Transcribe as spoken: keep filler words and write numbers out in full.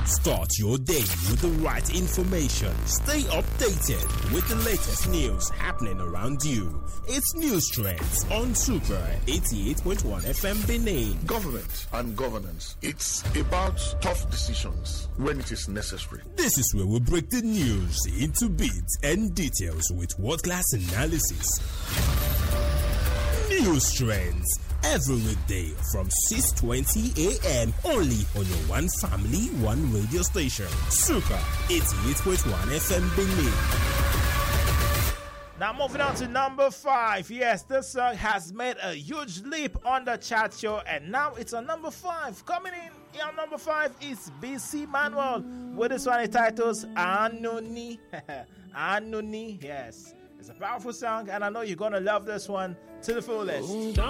Start your day with the right information. Stay updated with the latest news happening around you. It's News Trends on Super eighty-eight point one F M Benin. Government and governance. It's about tough decisions when it is necessary. This is where we break the news into bits and details with world-class analysis. News Trends every weekday from six twenty a.m. only on your one family, one radio station. Super eighty-eight point one F M Benin. Now moving on to number five. Yes, this song has made a huge leap on the chart show, and now it's on number five. Coming in on number five is B C Manuel with this one. It titles Anoni. Anoni. Yes, it's a powerful song, and I know you're gonna love this one to the fullest.